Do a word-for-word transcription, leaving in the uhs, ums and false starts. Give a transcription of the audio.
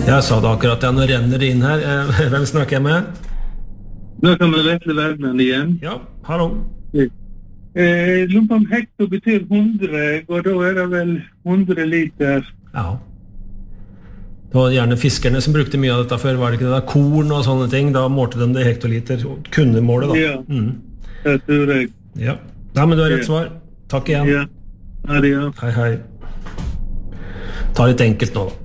Jeg sa det akkurat, ja, nå renner det inn her. Hvem snakker jeg med? Nå kan vi Vetle Bergman igjen. Ja, hallo. Eh, lurer på om hekto betyr hundre, og da er det vel hundre liter. Ja. Det var gjerne fiskerne som brukte mye av dette før, var det ikke det da? Korn og sånne ting, da målte de det i hektoliter, kundemålet da. Ja, mm. det tror jeg. Ja, ja men du har rett svar. Takk igjen. Ja, ha det, ja. Hei, hei. Ta litt enkelt nå da.